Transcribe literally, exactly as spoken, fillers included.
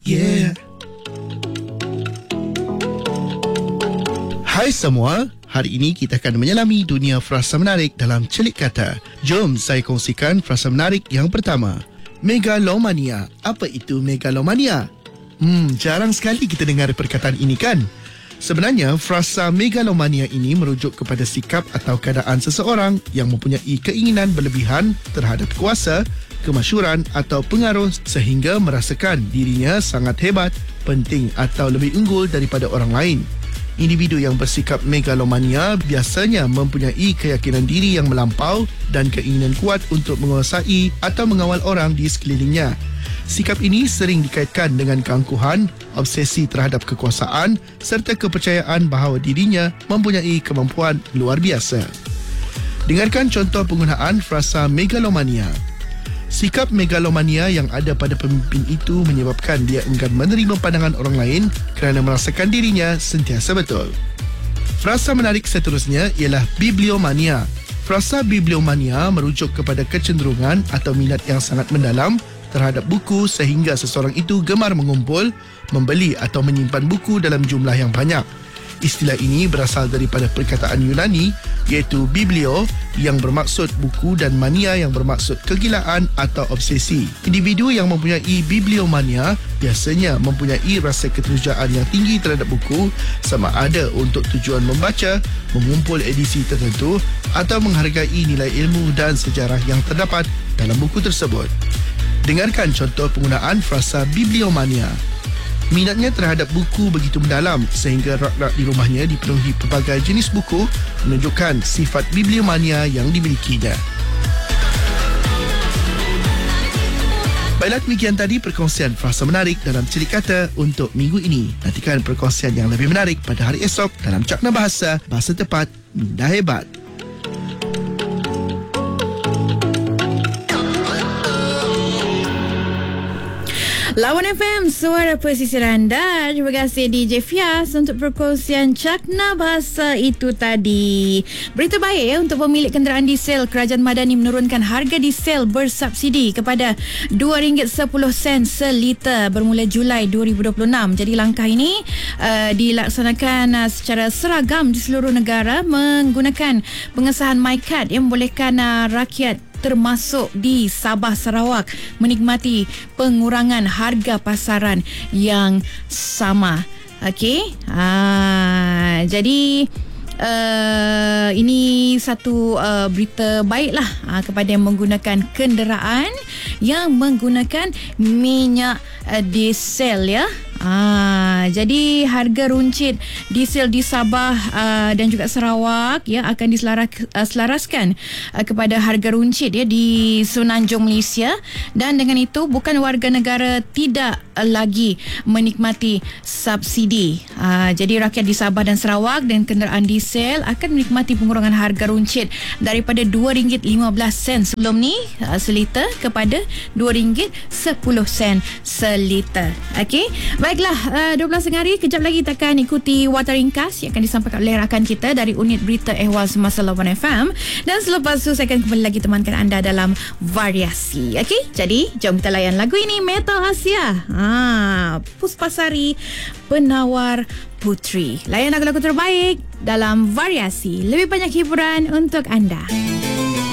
Yeah. Hai semua, hari ini kita akan menyelami dunia frasa menarik dalam celik kata. Jom saya kongsikan frasa menarik yang pertama. Megalomania. Apa itu megalomania? Hmm, jarang sekali kita dengar perkataan ini kan? Sebenarnya, frasa megalomania ini merujuk kepada sikap atau keadaan seseorang yang mempunyai keinginan berlebihan terhadap kuasa, kemasyhuran atau pengaruh sehingga merasakan dirinya sangat hebat, penting atau lebih unggul daripada orang lain. Individu yang bersikap megalomania biasanya mempunyai keyakinan diri yang melampau dan keinginan kuat untuk menguasai atau mengawal orang di sekelilingnya. Sikap ini sering dikaitkan dengan keangkuhan, obsesi terhadap kekuasaan serta kepercayaan bahawa dirinya mempunyai kemampuan luar biasa. Dengarkan contoh penggunaan frasa megalomania. Sikap megalomania yang ada pada pemimpin itu menyebabkan dia enggan menerima pandangan orang lain kerana merasakan dirinya sentiasa betul. Frasa menarik seterusnya ialah bibliomania. Frasa bibliomania merujuk kepada kecenderungan atau minat yang sangat mendalam terhadap buku sehingga seseorang itu gemar mengumpul, membeli atau menyimpan buku dalam jumlah yang banyak. Istilah ini berasal daripada perkataan Yunani iaitu biblio yang bermaksud buku dan mania yang bermaksud kegilaan atau obsesi. Individu yang mempunyai bibliomania biasanya mempunyai rasa keterujaan yang tinggi terhadap buku sama ada untuk tujuan membaca, mengumpul edisi tertentu atau menghargai nilai ilmu dan sejarah yang terdapat dalam buku tersebut. Dengarkan contoh penggunaan frasa bibliomania. Minatnya terhadap buku begitu mendalam sehingga rak-rak di rumahnya dipenuhi pelbagai jenis buku menunjukkan sifat bibliomania yang dimilikinya. Baiklah, demikian tadi perkongsian frasa menarik dalam celik kata untuk minggu ini. Nantikan perkongsian yang lebih menarik pada hari esok dalam Cakna Bahasa, Bahasa Tepat, Minda Hebat. Lawan F M, suara pesisir anda. Terima kasih D J Fias untuk perkongsian Cakna Bahasa itu tadi. Berita baik ya untuk pemilik kenderaan diesel. Kerajaan Madani menurunkan harga diesel bersubsidi kepada dua ringgit sepuluh sen seliter bermula Julai dua ribu dua puluh enam. Jadi langkah ini uh, dilaksanakan uh, secara seragam di seluruh negara menggunakan pengesahan MyCard yang membolehkan uh, rakyat termasuk di Sabah Sarawak menikmati pengurangan harga pasaran yang sama. Okey. Ha, jadi Uh, ini satu uh, berita baiklah uh, kepada yang menggunakan kenderaan yang menggunakan minyak uh, diesel ya. Ah, jadi harga runcit diesel di Sabah uh, dan juga Sarawak ya akan diselaraskan uh, kepada harga runcit ya di Semenanjung Malaysia, dan dengan itu bukan warga negara tidak uh, lagi menikmati subsidi. Uh, jadi rakyat di Sabah dan Sarawak dan kenderaan diesel akan menikmati pengurangan harga runcit daripada dua ringgit lima belas sen sebelum ni uh, seliter kepada dua ringgit sepuluh sen seliter. Okey. Baiklah, uh, dua belas hari kejap lagi kita akan ikuti Warta Ringkas yang akan disampaikan oleh rakan kita dari unit berita ehwal semasa Lawan F M, dan selepas itu saya akan kembali lagi temankan anda dalam variasi. Okey, jadi jom kita layan lagu ini, Metal Asia, ha, Puspasari Penawar Putri. Layan lagu-lagu terbaik dalam variasi, lebih banyak hiburan untuk anda.